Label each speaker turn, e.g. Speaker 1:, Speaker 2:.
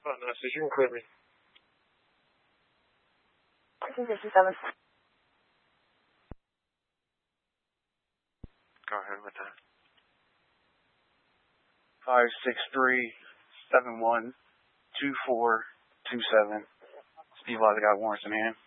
Speaker 1: Oh, no, so you can clear me.
Speaker 2: 57.
Speaker 1: Go ahead with that.
Speaker 3: 563-71-2427. Steve Liza got warrants in hand.